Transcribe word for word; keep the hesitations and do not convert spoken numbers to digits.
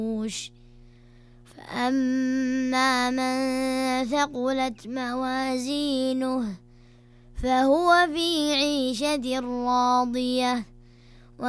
فأما من ثقلت موازينه فهو في عيشة راضية